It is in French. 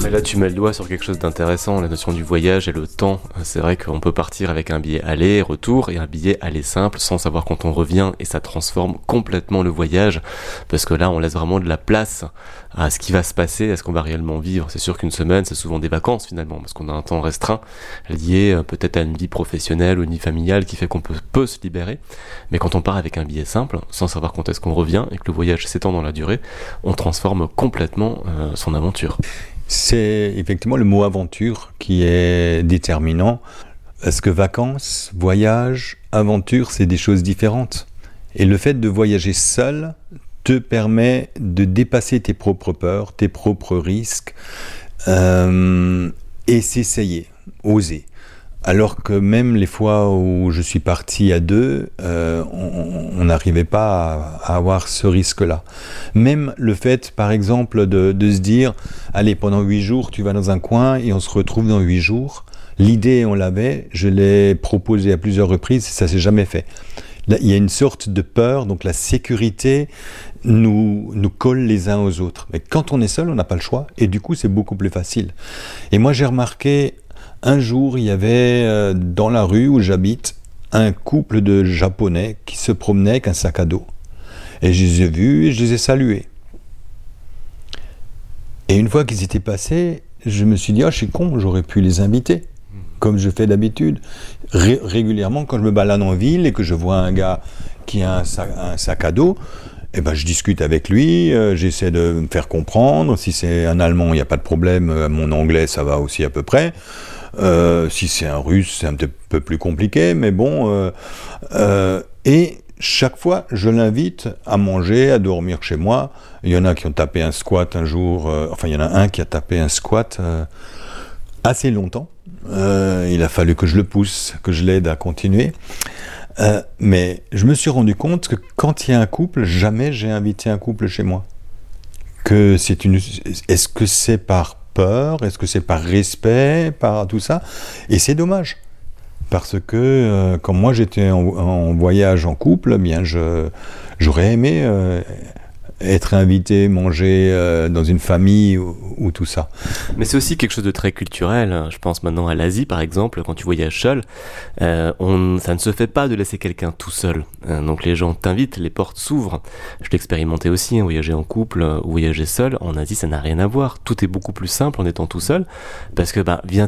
Mais là, tu mets le doigt sur quelque chose d'intéressant, la notion du voyage et le temps. C'est vrai qu'on peut partir avec un billet aller, retour, et un billet aller simple, sans savoir quand on revient, et ça transforme complètement le voyage, parce que là, on laisse vraiment de la place à ce qui va se passer, à ce qu'on va réellement vivre. C'est sûr qu'une semaine, c'est souvent des vacances, finalement, parce qu'on a un temps restreint, lié peut-être à une vie professionnelle ou une vie familiale, qui fait qu'on peut se libérer. Mais quand on part avec un billet simple, sans savoir quand est-ce qu'on revient, et que le voyage s'étend dans la durée, on transforme complètement son aventure. C'est effectivement le mot aventure qui est déterminant. Parce que vacances, voyage, aventure, c'est des choses différentes. Et le fait de voyager seul te permet de dépasser tes propres peurs, tes propres risques, et s'essayer, oser. Alors que même les fois où je suis parti à deux, on n'arrivait pas à avoir ce risque-là. Même le fait, par exemple, de se dire « Allez, pendant 8 jours, tu vas dans un coin et on se retrouve dans 8 jours », l'idée, on l'avait, je l'ai proposée à plusieurs reprises, ça ne s'est jamais fait. Là, il y a une sorte de peur, donc la sécurité nous colle les uns aux autres. Mais quand on est seul, on n'a pas le choix, et du coup, c'est beaucoup plus facile. Et moi, j'ai remarqué... Un jour, il y avait dans la rue où j'habite un couple de Japonais qui se promenait avec un sac à dos. Et je les ai vus et je les ai salués. Et une fois qu'ils étaient passés, je me suis dit, je suis con, j'aurais pu les inviter, comme je fais d'habitude. Régulièrement, quand je me balade en ville et que je vois un gars qui a un sac à dos, je discute avec lui, j'essaie de me faire comprendre. Si c'est un Allemand, il n'y a pas de problème, mon anglais, ça va aussi à peu près. Si c'est un russe, c'est un petit peu plus compliqué, mais bon. Et chaque fois, je l'invite à manger, à dormir chez moi. Il y en a qui ont tapé un squat un jour. Il y en a un qui a tapé un squat assez longtemps. Il a fallu que je le pousse, que je l'aide à continuer. Mais je me suis rendu compte que quand il y a un couple, jamais j'ai invité un couple chez moi. Est-ce que c'est par peur? Est-ce que c'est par respect? Par tout ça? Et c'est dommage. Parce que quand moi j'étais en voyage en couple, j'aurais aimé être invité, manger dans une famille ou tout ça. Mais c'est aussi quelque chose de très culturel. Je pense maintenant à l'Asie, par exemple, quand tu voyages seul, ça ne se fait pas de laisser quelqu'un tout seul. Donc les gens t'invitent, les portes s'ouvrent. Je l'ai expérimenté aussi, voyager en couple ou voyager seul. En Asie, ça n'a rien à voir. Tout est beaucoup plus simple en étant tout seul, parce que viens